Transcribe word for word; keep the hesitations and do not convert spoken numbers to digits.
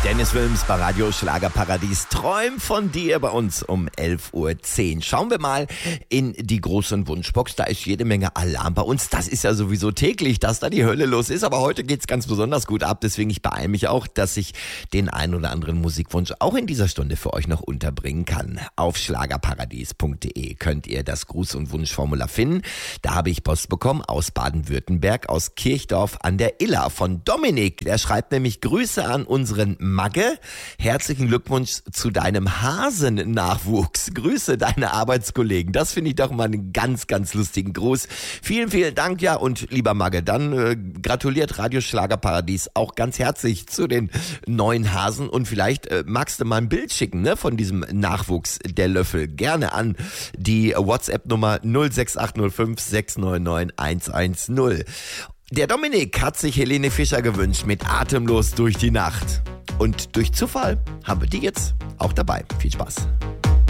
Dennis Wilms bei Radio Schlagerparadies. Träum von dir bei uns um elf Uhr zehn. Schauen wir mal in die große Wunschbox. Da ist jede Menge Alarm bei uns. Das ist ja sowieso täglich, dass da die Hölle los ist. Aber heute geht's ganz besonders gut ab. Deswegen ich beeile mich auch, dass ich den ein oder anderen Musikwunsch auch in dieser Stunde für euch noch unterbringen kann. Auf schlagerparadies punkt de könnt ihr das Gruß- und Wunschformular finden. Da habe ich Post bekommen aus Baden-Württemberg, aus Kirchdorf an der Iller von Dominik. Der schreibt nämlich: Grüße an unseren Magge, herzlichen Glückwunsch zu deinem Hasennachwuchs. Grüße deine Arbeitskollegen. Das finde ich doch mal einen ganz, ganz lustigen Gruß. Vielen, vielen Dank, ja, und lieber Magge, dann äh, gratuliert Radio Schlagerparadies auch ganz herzlich zu den neuen Hasen und vielleicht äh, magst du mal ein Bild schicken, ne, von diesem Nachwuchs der Löffel. Gerne an die WhatsApp-Nummer null sechs acht null fünf sechs neun neun eins eins null. Der Dominik hat sich Helene Fischer gewünscht mit Atemlos durch die Nacht. Und durch Zufall haben wir die jetzt auch dabei. Viel Spaß.